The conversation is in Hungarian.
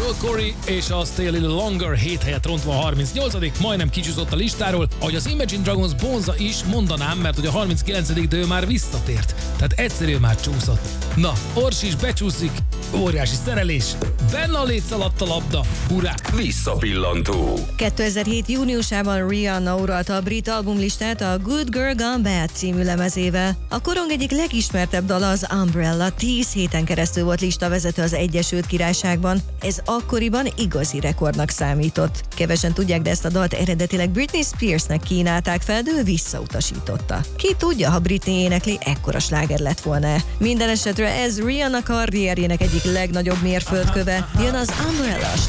Joel Corey és a Stay a Little Longer 7 helyet rontva a 38. majdnem kicsúszott a listáról, ahogy az Imagine Dragons Bonza is, mondanám, mert hogy a 39. de ő már visszatért. Tehát egyszerűen már csúszott. Na, Orsi is becsúszik, óriási szerelés, benne a léc alatt a labda, hurrák! Visszapillantó. 2007. júniusában Rihanna uralta a brit albumlistát a Good Girl Gone Bad című lemezével. A korong egyik legismertebb dala, az Umbrella, 10 héten keresztül volt listavezető az Egyesült Királyságban. Ez akkoriban igazi rekordnak számított. Kevesen tudják, de ezt a dalt eredetileg Britney Spearsnek kínálták fel, de ő visszautasította. Ki tudja, ha Britney énekli, ekkora sláger lett volna. Minden esetre ez Rihanna karrierjének egyik legnagyobb mérföldköve. Jön az Umbrella